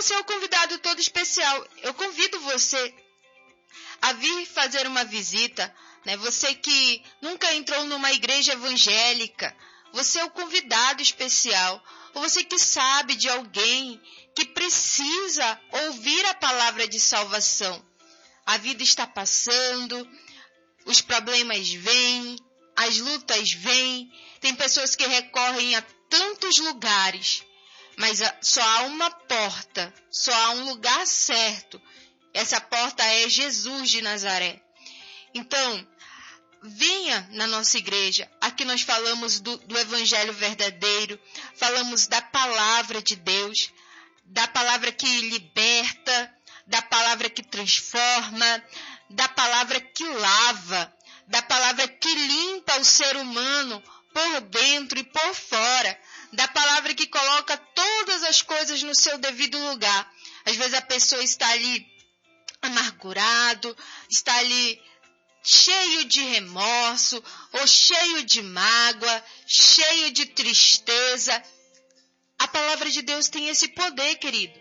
você é o convidado todo especial. Eu convido você a vir fazer uma visita, né? Você que nunca entrou numa igreja evangélica, você é o convidado especial. Ou você que sabe de alguém que precisa ouvir a palavra de salvação. A vida está passando, os problemas vêm, as lutas vêm, tem pessoas que recorrem a tantos lugares, mas só há uma porta, só há um lugar certo. Essa porta é Jesus de Nazaré. Então, venha na nossa igreja. Aqui nós falamos do Evangelho verdadeiro, falamos da palavra de Deus, da palavra que liberta, da palavra que transforma, da palavra que lava, da palavra que limpa o ser humano por dentro e por fora, da palavra que coloca todas as coisas no seu devido lugar. Às vezes a pessoa está ali amargurado, está ali cheio de remorso, ou cheio de mágoa, cheio de tristeza. A palavra de Deus tem esse poder, querido.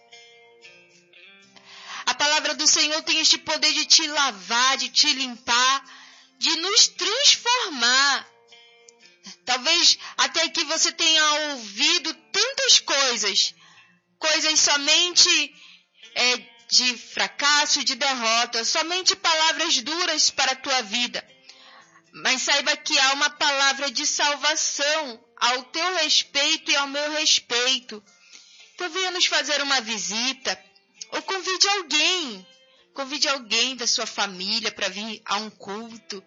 A palavra do Senhor tem este poder de te lavar, de te limpar, de nos transformar. Talvez até aqui você tenha ouvido tantas coisas somente de fracasso e de derrota, somente palavras duras para a tua vida. Mas saiba que há uma palavra de salvação ao teu respeito e ao meu respeito. Então venha nos fazer uma visita, ou convide alguém da sua família para vir a um culto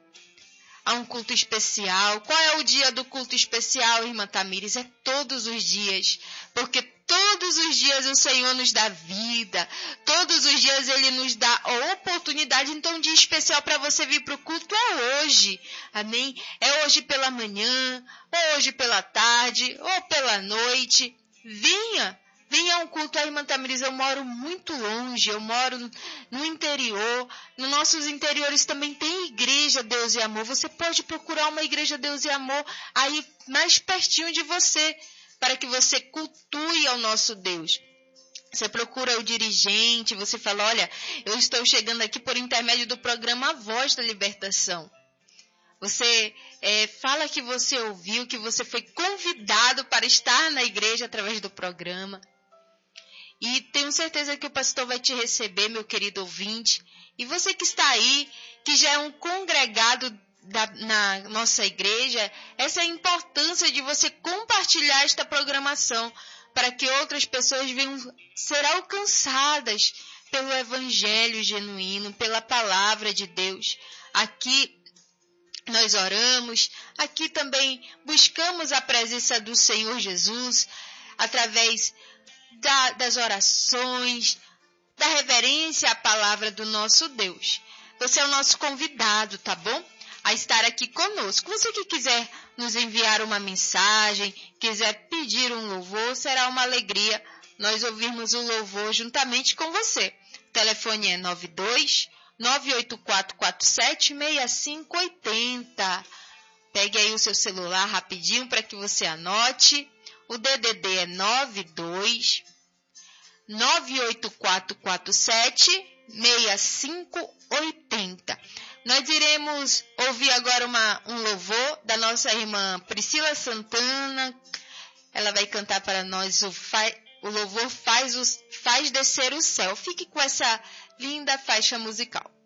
especial. Qual é o dia do culto especial, irmã Tamires? É todos os dias, porque todos os dias o Senhor nos dá vida, todos os dias Ele nos dá a oportunidade. Então, um dia especial para você vir para o culto é hoje, amém? É hoje pela manhã, ou hoje pela tarde, ou pela noite. Venha a um culto. A irmã Tamires, eu moro muito longe, eu moro no interior. Nos nossos interiores também tem igreja Deus e Amor. Você pode procurar uma igreja Deus e Amor aí mais pertinho de você, para que você cultue ao nosso Deus. Você procura o dirigente, você fala, olha, eu estou chegando aqui por intermédio do programa A Voz da Libertação. Você fala que você ouviu, que você foi convidado para estar na igreja através do programa. E tenho certeza que o pastor vai te receber, meu querido ouvinte. E você que está aí, que já é um congregado na nossa igreja, essa é a importância de você compartilhar esta programação para que outras pessoas venham ser alcançadas pelo evangelho genuíno, pela palavra de Deus. Aqui nós oramos, aqui também buscamos a presença do Senhor Jesus através das orações, da reverência à palavra do nosso Deus. Você é o nosso convidado, tá bom? A estar aqui conosco. Você que quiser nos enviar uma mensagem, quiser pedir um louvor, será uma alegria nós ouvirmos o louvor juntamente com você. O telefone é 92-98447-6580. Pegue aí o seu celular rapidinho para que você anote. O DDD é 92-98447-6580. Nós iremos ouvir agora um louvor da nossa irmã Priscila Santana. Ela vai cantar para nós o louvor faz descer o céu. Fique com essa linda faixa musical.